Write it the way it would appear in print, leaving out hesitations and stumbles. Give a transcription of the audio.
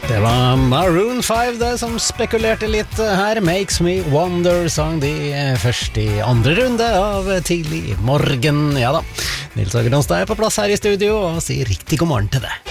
Det var Maroon 5 det som spekulerte litt her. Makes Me Wonder sang de først i andre runde av Tidlig morgen. Ja da, Nils Ågerdanstad er på plass her i studio og sier riktig god morgen til deg.